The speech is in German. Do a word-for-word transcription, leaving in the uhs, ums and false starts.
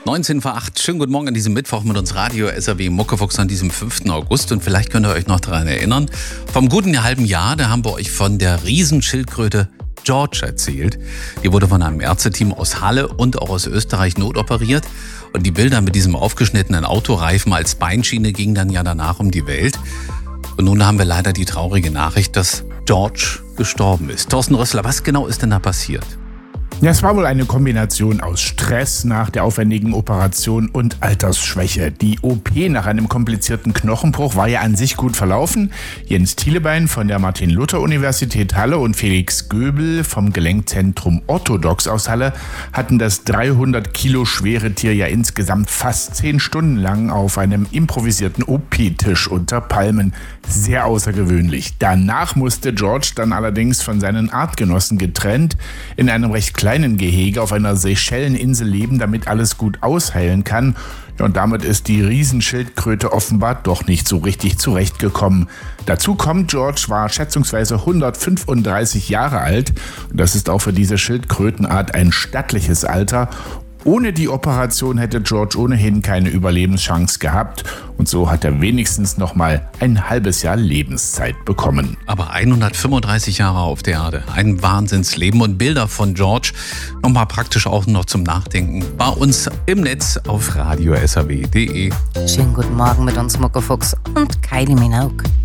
neunzehn vor acht. Schönen guten Morgen an diesem Mittwoch mit uns Radio S R W Muckefuchs an diesem fünften August. Und vielleicht könnt ihr euch noch daran erinnern, vom guten halben Jahr, da haben wir euch von der Riesenschildkröte George erzählt. Die wurde von einem Ärzteteam aus Halle und auch aus Österreich notoperiert. Und die Bilder mit diesem aufgeschnittenen Autoreifen als Beinschiene gingen dann ja danach um die Welt. Und nun haben wir leider die traurige Nachricht, dass George gestorben ist. Thorsten Rössler, was genau ist denn da passiert? Ja, es war wohl eine Kombination aus Stress nach der aufwendigen Operation und Altersschwäche. Die O P nach einem komplizierten Knochenbruch war ja an sich gut verlaufen. Jens Thielebein von der Martin-Luther-Universität Halle und Felix Göbel vom Gelenkzentrum Orthodox aus Halle hatten das dreihundert Kilo schwere Tier ja insgesamt fast zehn Stunden lang auf einem improvisierten O P-Tisch unter Palmen. Sehr außergewöhnlich. Danach musste George dann allerdings von seinen Artgenossen getrennt in einem recht kleinen Gehege auf einer Seychelleninsel leben, damit alles gut ausheilen kann. Ja, und damit ist die Riesenschildkröte offenbar doch nicht so richtig zurechtgekommen. Dazu kommt, George war schätzungsweise hundertfünfunddreißig Jahre alt. Und das ist auch für diese Schildkrötenart ein stattliches Alter. Ohne die Operation hätte George ohnehin keine Überlebenschance gehabt. Und so hat er wenigstens noch mal ein halbes Jahr Lebenszeit bekommen. Aber hundertfünfunddreißig Jahre auf der Erde, ein Wahnsinnsleben. Und Bilder von George, nochmal praktisch auch noch zum Nachdenken, bei uns im Netz auf radio s r w punkt d e. Schönen guten Morgen mit uns Muckefuchs und Kylie Minogue.